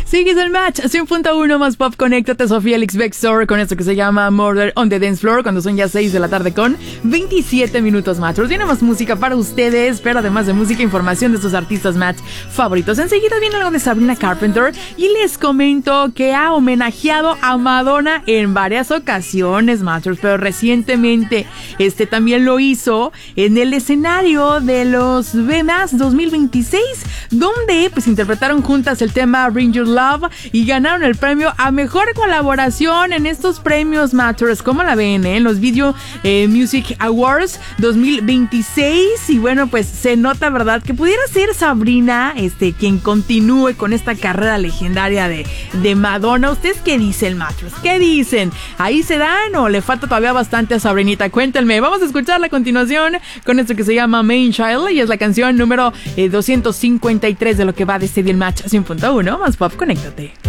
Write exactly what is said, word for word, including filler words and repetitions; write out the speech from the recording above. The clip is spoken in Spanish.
Sigues el match, cien punto uno más pop. Conéctate, Sofía Alex Vexor, con esto que se llama Murder on the Dance Floor, cuando son ya seis de la tarde con veintisiete minutos, match. Tiene más música para ustedes, pero además de música, información de sus artistas match favoritos. Enseguida viene algo de Sabrina Carpenter y les comento que ha homenajeado a Madonna en varias ocasiones, matchers, pero recientemente este también lo hizo en el escenario de los V M As dos mil veintiséis, donde pues interpretaron juntas el tema Bring Your Love y ganaron el premio a mejor colaboración en estos premios matchers. ¿Cómo la ven, eh? En los Video eh, Music Awards dos mil veintiséis. Y bueno, pues se nota, ¿verdad?, que pudiera ser Sabrina este quien continúe con esta carrera legendaria de, de Madonna. ¿Ustedes qué dicen, matchers? ¿Qué dicen? ¿Ahí se dan o le falta todavía bastante a Sabrinita? Cuéntenme. Vamos a escucharla a continuación con esto que se llama Main Child y es la canción número eh, doscientos cincuenta y tres de lo que va de este día el match cien punto uno más pop. Conéctate.